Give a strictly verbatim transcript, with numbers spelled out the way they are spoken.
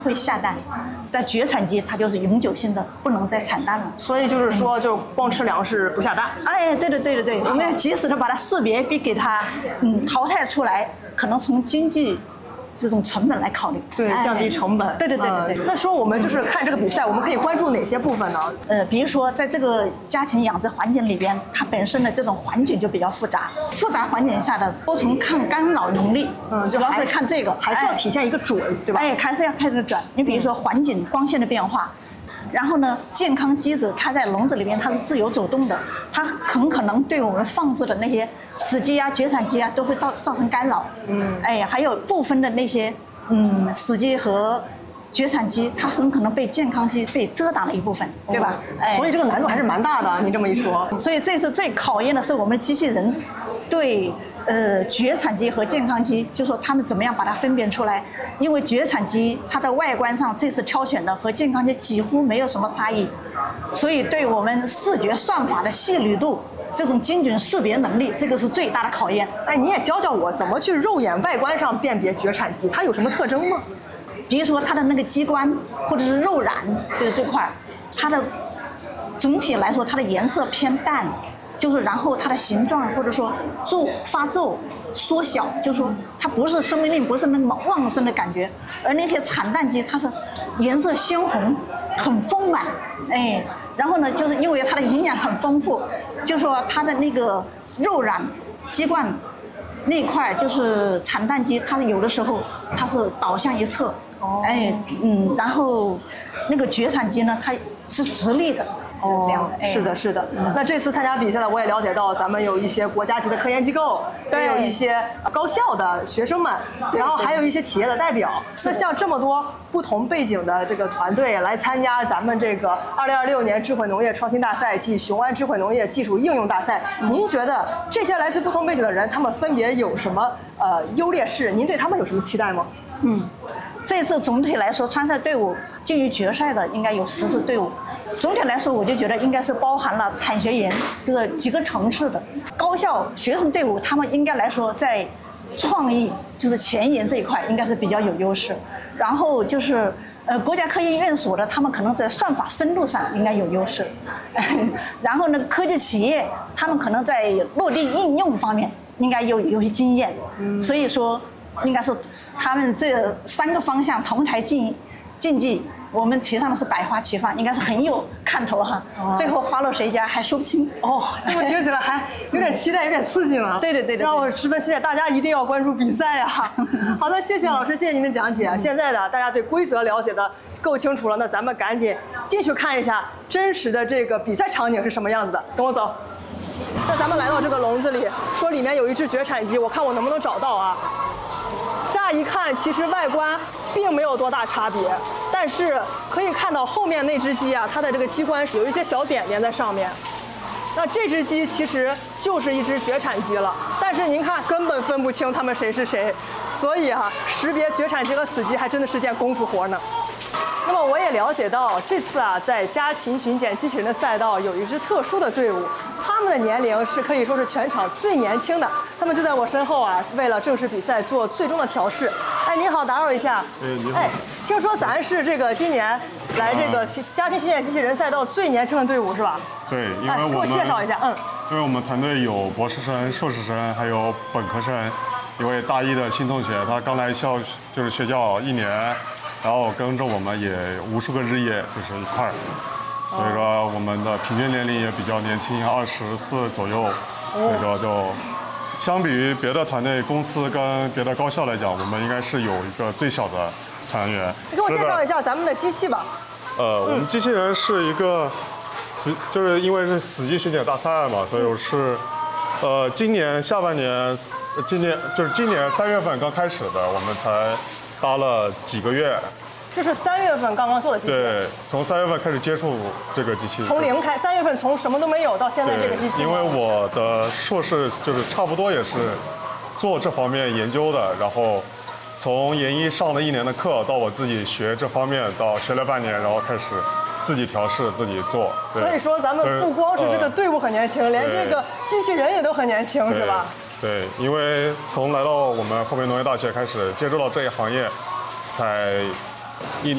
会下蛋，但绝产鸡它就是永久性的，不能再产蛋了。 所以就是说，就光吃粮食不下蛋。 哎，对对对对对，我们要及时的把它识别，并给它嗯淘汰出来，可能从经济这种成本来考虑， 对，降低成本。 对对对对对。 那说我们就是看这个比赛，我们可以关注哪些部分呢？ 呃，比如说在这个家禽养殖环境里边，它本身的这种环境就比较复杂，复杂环境下的多重抗干扰能力，嗯，主要是看这个， 还是要体现一个准，对吧？ 哎，还是要看这个准。你比如说环境光线的变化。然后呢，健康鸡子它在笼子里边它是自由走动的，它很可能对我们放置的那些死鸡啊、绝产鸡啊都会造造成干扰。嗯，哎，还有部分的那些嗯死鸡和绝产鸡，它很可能被健康鸡被遮挡了一部分，对吧？ 哎，所以这个难度还是蛮大的。你这么一说， 所以这次最考验的是我们机器人对。呃，绝产鸡和健康鸡，就说他们怎么样把它分辨出来？因为绝产鸡它的外观上这次挑选的和健康鸡几乎没有什么差异，所以对我们视觉算法的细腻度、这种精准识别能力，这个是最大的考验。 哎，你也教教我怎么去肉眼外观上辨别绝产鸡，它有什么特征吗？ 比如说它的那个鸡冠或者是肉膻这个这块，它的总体来说它的颜色偏淡。就是然后它的形状或者说皱发皱缩小，就是说它不是生命力不是那么旺盛的感觉，而那些产蛋鸡它是颜色鲜红，很丰满，哎，然后呢就是因为它的营养很丰富，就说它的那个肉膻鸡冠那一块就是产蛋鸡，它有的时候它是倒向一侧，哎嗯，然后那个绝产鸡呢它是直立的。哦，这样的， 是的，是的。那这次参加比赛呢，我也了解到，咱们有一些国家级的科研机构，也有一些高校的学生们，然后还有一些企业的代表。那像这么多不同背景的这个团队来参加咱们这个二零二六年智慧农业创新大赛暨雄安智慧农业技术应用大赛，您觉得这些来自不同背景的人，他们分别有什么呃优劣势？您对他们有什么期待吗？ 嗯，这次总体来说，参赛队伍进入决赛的应该有十支队伍。总体来说，我就觉得应该是包含了产学研这几个城市的高校学生队伍，他们应该来说在创意就是前沿这一块应该是比较有优势。然后就是呃国家科研院所的，他们可能在算法深度上应该有优势。然后呢，科技企业他们可能在落地应用方面应该有有些经验。所以说，应该是他们这三个方向同台竞竞技。我们提倡的是百花齐放，应该是很有看头哈。哦、最后花落谁家还说不清哦，这么听起来还有点期待，有点刺激了。 对对对对， 让我十分期待，大家一定要关注比赛啊！好的，谢谢老师，谢谢您的讲解。现在呢，大家对规则了解的够清楚了，那咱们赶紧进去看一下真实的这个比赛场景是什么样子的。跟我走。那咱们来到这个笼子里，说里面有一只绝产鸡，我看我能不能找到啊？乍一看，其实外观并没有多大差别，但是可以看到后面那只鸡啊，它的这个鸡冠是有一些小点点在上面。那这只鸡其实就是一只绝产鸡了，但是您看根本分不清它们谁是谁，所以啊，识别绝产鸡和死鸡还真的是件功夫活呢。那么我也了解到，这次啊，在家禽巡检机器人的赛道有一支特殊的队伍，他们的年龄是可以说是全场最年轻的，他们就在我身后啊，为了正式比赛做最终的调试。哎，您好，打扰一下。 哎，你好。 哎，听说咱是这个今年来这个家庭巡检机器人赛道最年轻的队伍是吧？ 对，因为我们、哎、 给我介绍一下，嗯。 因为我们团队有博士生、硕士生，还有本科生，一位大一的新同学，他刚来校就是学校一年，然后跟着我们也无数个日夜就是一块儿，所以说我们的平均年龄也比较年轻，二十四左右，所以说就相比于别的团队、公司跟别的高校来讲，我们应该是有一个最小的团员。 你给我介绍一下咱们的机器吧。 呃，我们机器人是一个。死就是因为是死鸡巡检大赛嘛，所以我是，呃，今年下半年，今年就是今年三月份刚开始的，我们才搭了几个月。 这是三月份刚刚做的机器。 对，从三月份开始接触这个机器。 从零开，三月份从什么都没有到现在这个机器。 因为我的硕士就是差不多也是做这方面研究的，然后从研一上了一年的课，到我自己学这方面，到学了半年，然后开始。自己调试，自己做。 所以说，咱们不光是这个队伍很年轻，呃、连这个机器人也都很年轻，是吧？ 对，因为从来到我们后面农业大学开始接触到这一行业，才一